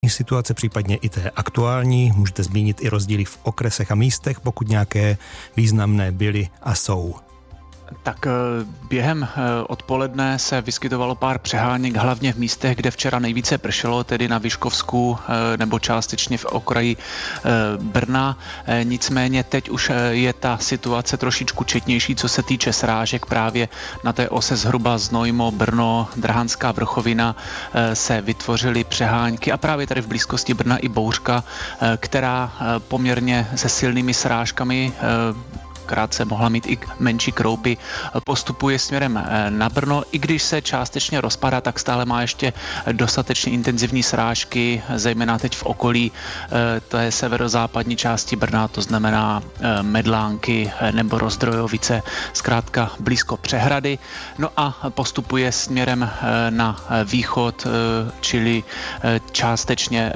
situace, případně i té aktuální. Můžete zmínit i rozdíly v okresech a místech, pokud nějaké významné byly a jsou. Tak během odpoledne se vyskytovalo pár přeháněk, hlavně v místech, kde včera nejvíce pršelo, tedy na Vyškovsku nebo částečně v okraji Brna. Nicméně teď už je ta situace trošičku četnější, co se týče srážek. Právě na té ose zhruba Znojmo, Brno, Drahanská vrchovina se vytvořily přehánky a právě tady v blízkosti Brna i bouřka, která poměrně se silnými srážkami krátce mohla mít i menší kroupy, postupuje směrem na Brno. I když se částečně rozpadá, tak stále má ještě dostatečně intenzivní srážky, zejména teď v okolí té severozápadní části Brna, to znamená Medlánky nebo Rozdrojovice, zkrátka blízko přehrady. No a postupuje směrem na východ, čili částečně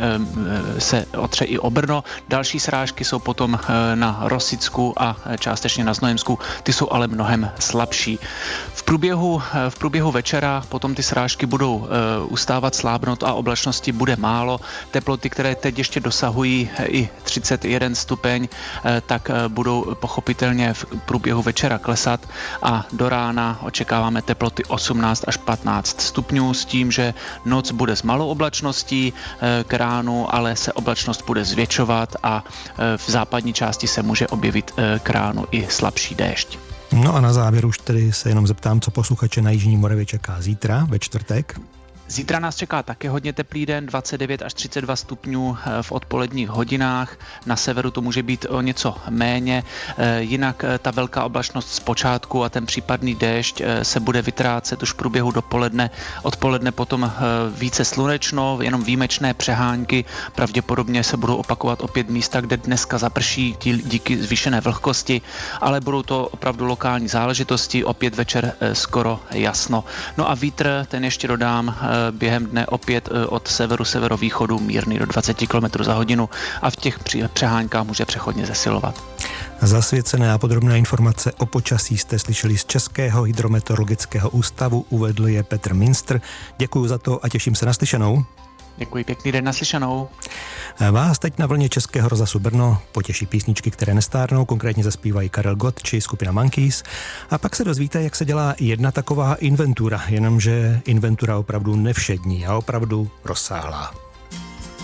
se otře i o Brno. Další srážky jsou potom na Rosicku a částečně na Znojemsku, ty jsou ale mnohem slabší. V průběhu večera potom ty srážky budou ustávat, slábnout a oblačnosti bude málo. Teploty, které teď ještě dosahují i 31 stupeň, tak budou pochopitelně v průběhu večera klesat a do rána očekáváme teploty 18 až 15 stupňů s tím, že noc bude s malou oblačností k ránu, ale se oblačnost bude zvětšovat a v západní části se může objevit k ránu i slabší déšť. No a na závěr už tedy se jenom zeptám, co posluchače na Jižní Moravě čeká zítra, ve čtvrtek. Zítra nás čeká také hodně teplý den, 29 až 32 stupňů v odpoledních hodinách. Na severu to může být o něco méně. Jinak ta velká oblačnost zpočátku a ten případný déšť se bude vytrácet už v průběhu dopoledne. Odpoledne potom více slunečno, jenom výjimečné přehánky. Pravděpodobně se budou opakovat opět místa, kde dneska zaprší díky zvýšené vlhkosti, ale budou to opravdu lokální záležitosti. Opět večer skoro jasno. No a vítr, ten ještě dodám, během dne opět od severu, severovýchodu mírný do 20 km za hodinu a v těch přeháňkách může přechodně zesilovat. Zasvěcené a podrobné informace o počasí jste slyšeli z Českého hydrometeorologického ústavu, uvedl je Petr Minstr. Děkuji za to a těším se na slyšenou. Děkuji, pěkný den, naslyšenou. Vás teď na vlně Českého rozhlasu Brno potěší písničky, které nestárnou, konkrétně zaspívají Karel Gott či skupina Monkeys. A pak se dozvíte, jak se dělá jedna taková inventura, jenomže inventura opravdu nevšední a opravdu rozsáhlá.